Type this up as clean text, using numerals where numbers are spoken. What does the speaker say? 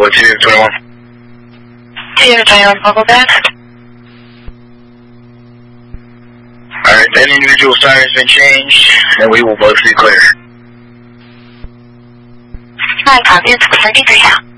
What's your 21? Unit 21, local bed. Alright, that individual sign has been changed, and we will both be clear. 9 copy, it's 33.